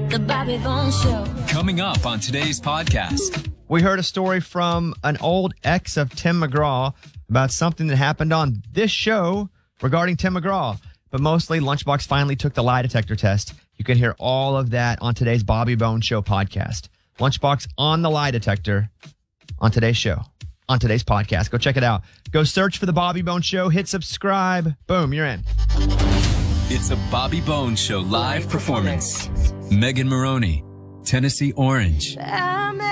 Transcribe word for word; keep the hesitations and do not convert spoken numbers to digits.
The Bobby Bones Show. Coming up on today's podcast. We heard a story from an old ex of Tim McGraw about something that happened on this show regarding Tim McGraw. But mostly, Lunchbox finally took the lie detector test. You can hear all of that on today's Bobby Bones Show podcast. Lunchbox on the lie detector on today's show, on today's podcast. Go check it out. Go search for the Bobby Bones Show. Hit subscribe. Boom, you're in. It's a Bobby Bones Show live performance. Megan Maroney, Tennessee Orange.